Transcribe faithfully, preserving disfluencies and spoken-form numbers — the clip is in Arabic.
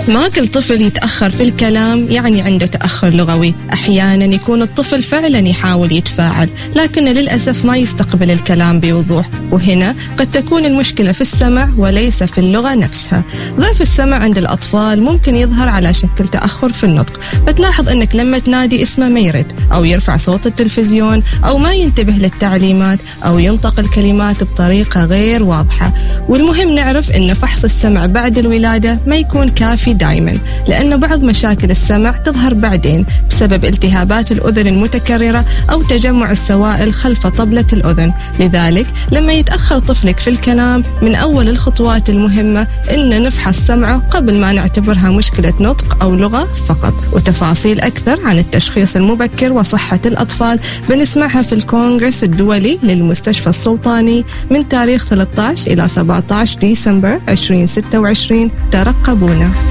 ما كل طفل يتأخر في الكلام يعني عنده تأخر لغوي. أحيانا يكون الطفل فعلا يحاول يتفاعل لكن للأسف ما يستقبل الكلام بوضوح، وهنا قد تكون المشكلة في السمع وليس في اللغة نفسها. ضعف السمع عند الأطفال ممكن يظهر على شكل تأخر في النطق، فتلاحظ أنك لما تنادي اسمه ما يرد، أو يرفع صوت التلفزيون، أو ما ينتبه للتعليمات، أو ينطق الكلمات بطريقة غير واضحة. والمهم نعرف أن فحص السمع بعد الولادة ما يكون كافي دايما، لأن بعض مشاكل السمع تظهر بعدين بسبب التهابات الأذن المتكررة أو تجمع السوائل خلف طبلة الأذن. لذلك لما يتأخر طفلك في الكلام، من أول الخطوات المهمة إن نفحص سمعه قبل ما نعتبرها مشكلة نطق أو لغة فقط. وتفاصيل أكثر عن التشخيص المبكر وصحة الأطفال بنسمعها في الكونغرس الدولي للمستشفى السلطاني من تاريخ ثلاثة عشر إلى سبعة عشر ديسمبر ألفين وستة وعشرين. ترقبونا.